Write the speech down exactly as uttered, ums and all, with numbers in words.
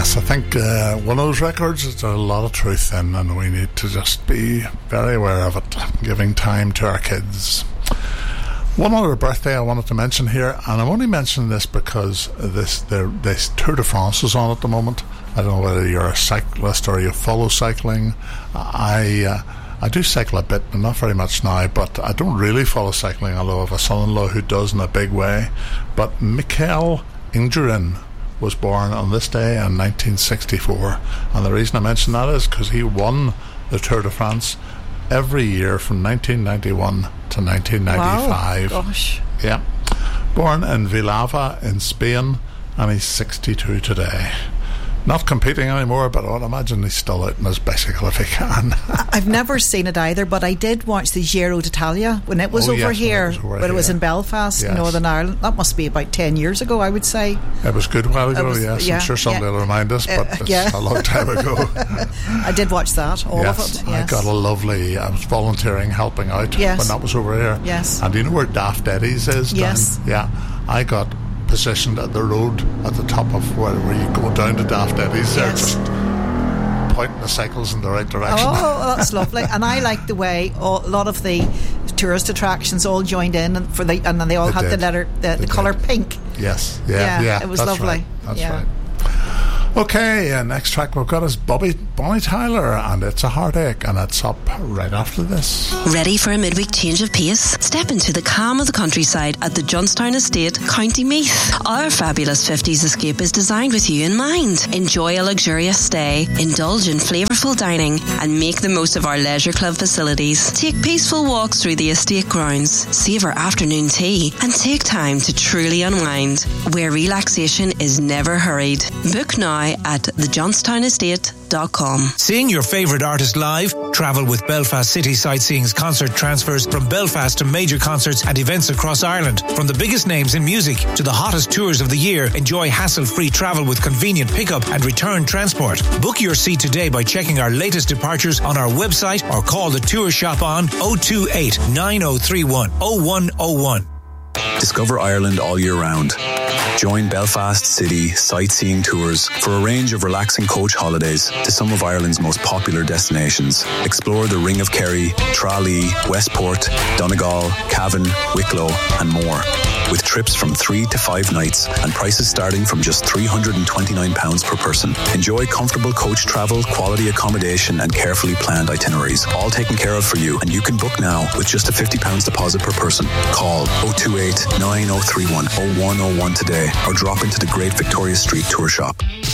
Yes, I think uh, one of those records, there's a lot of truth in, and we need to just be very aware of it, giving time to our kids. One other birthday I wanted to mention here, and I'm only mentioning this because this the, this Tour de France is on at the moment. I don't know whether you're a cyclist or you follow cycling. I uh, I do cycle a bit, but not very much now, but I don't really follow cycling, although I have a son-in-law who does in a big way. But Michael Indurain was born on this day in nineteen sixty-four, and the reason I mention that is because he won the Tour de France every year from nineteen ninety-one to nineteen ninety-five. Wow, gosh. Yeah. Born in Villalba in Spain, and he's sixty-two today. Not competing anymore, but I would imagine he's still out on his bicycle if he can. I've never seen it either, but I did watch the Giro d'Italia when it was oh, over yes, here, when it was, over when it was here. in Belfast, yes. Northern Ireland. That must be about ten years ago, I would say. It was good a while ago, was, yes. yeah, I'm sure somebody yeah. will remind us, but Uh, it's yeah. a long time ago. I did watch that, all yes, of it. Yes, I got a lovely, I was volunteering, helping out yes. when that was over here. Yes. And do you know where Daft Eddie's is? Yes. Down? Yeah. I got positioned at the road at the top of where, where you go down to Daft Eddie's. They're Yes. just pointing the cycles in the right direction. Oh, that's lovely. And I like the way all, a lot of the tourist attractions all joined in, and for the and then they all They had did. the letter, the, the colour pink. Yes, yeah, Yeah, yeah. it was that's lovely. Right. That's Yeah. right. Okay, uh, next track we've got is Bobby Bonnie Tyler, and It's a Heartache, and it's up right after this. Ready for a midweek change of pace? Step into the calm of the countryside at the Johnstown Estate, County Meath. Our fabulous fifties escape is designed with you in mind. Enjoy a luxurious stay, indulge in flavourful dining, and make the most of our leisure club facilities. Take peaceful walks through the estate grounds, savour afternoon tea, and take time to truly unwind, where relaxation is never hurried. Book now at the johnstown estate dot com. Seeing your favourite artist live? Travel with Belfast City Sightseeing's concert transfers from Belfast to major concerts and events across Ireland. From the biggest names in music to the hottest tours of the year, enjoy hassle-free travel with convenient pickup and return transport. Book your seat today by checking our latest departures on our website or call the tour shop on oh two eight, nine oh three one, oh one oh one. Discover Ireland all year round. Join Belfast City Sightseeing Tours for a range of relaxing coach holidays to some of Ireland's most popular destinations. Explore the Ring of Kerry, Tralee, Westport, Donegal, Cavan, Wicklow and more. With trips from three to five nights and prices starting from just three hundred twenty-nine pounds per person. Enjoy comfortable coach travel, quality accommodation and carefully planned itineraries. All taken care of for you, and you can book now with just a fifty pounds deposit per person. Call oh two eight, nine oh three one, oh one oh one today or drop into the Great Victoria Street Tour Shop.